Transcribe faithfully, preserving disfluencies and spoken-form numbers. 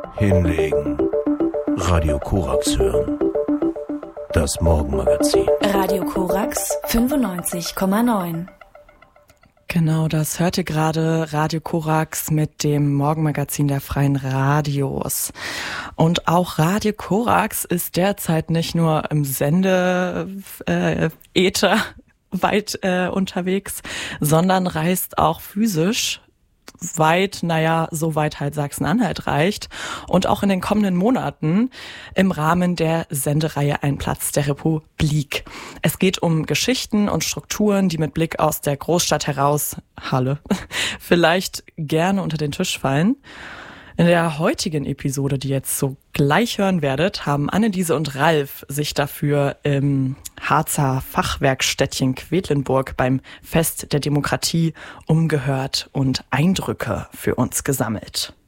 Hinlegen. Radio Korax hören. Das Morgenmagazin. Radio Korax fünfundneunzig Komma neun. Genau, das hört ihr gerade, Radio Korax mit dem Morgenmagazin der Freien Radios. Und auch Radio Korax ist derzeit nicht nur im Sende äh, Äther weit äh, unterwegs, sondern reist auch physisch weit, naja, so weit halt Sachsen-Anhalt reicht und auch in den kommenden Monaten im Rahmen der Sendereihe Ein Platz der Republik. Es geht um Geschichten und Strukturen, die mit Blick aus der Großstadt heraus, Halle, vielleicht gerne unter den Tisch fallen. In der heutigen Episode, die ihr jetzt so gleich hören werdet, haben Anneliese und Ralf sich dafür im Harzer Fachwerkstädtchen Quedlinburg beim Fest der Demokratie umgehört und Eindrücke für uns gesammelt.